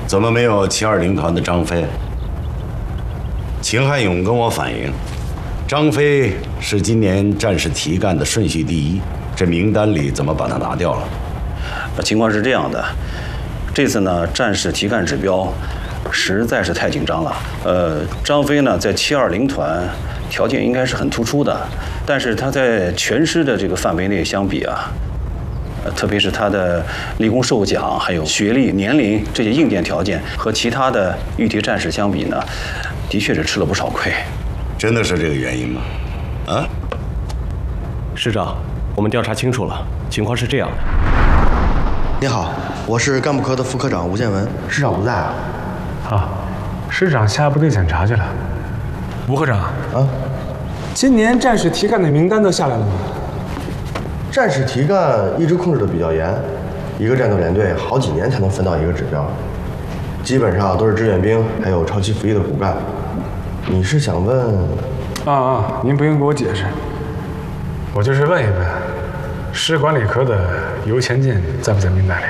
怎么没有720团的张飞？秦汉勇跟我反映，张飞是今年战士提干的顺序第一，这名单里怎么把他拿掉了？ 情况是这样的，这次呢战士提干指标实在是太紧张了。张飞呢在720团条件应该是很突出的，但是他在全师的这个范围内相比啊，特别是他的立功受奖，还有学历、年龄这些硬件条件，和其他的御提战士相比呢，的确是吃了不少亏。 真的是这个原因吗？啊？ 师长，我们调查清楚了，情况是这样的。 你好，我是干部科的副科长吴建文，师长不在啊。 啊，师长下部队检查去了。吴科长啊， 今年战士提干的名单都下来了吗？ 战士提干一直控制的比较严，一个战斗连队好几年才能分到一个指标，基本上都是志愿兵，还有超期服役的骨干。你是想问？ 您不用给我解释，我就是问一问，师管理科的尤前进在不在名单里？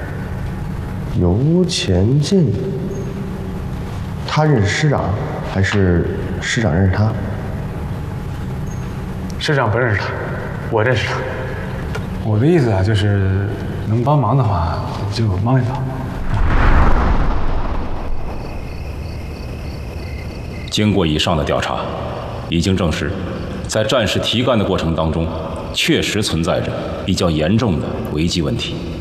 尤前进，他认识师长，还是师长认识他？ 师长不认识他，我认识他。我的意思啊，就是能帮忙的话就帮一帮。 经过以上的调查，已经证实，在战士提干的过程当中，确实存在着比较严重的违纪问题。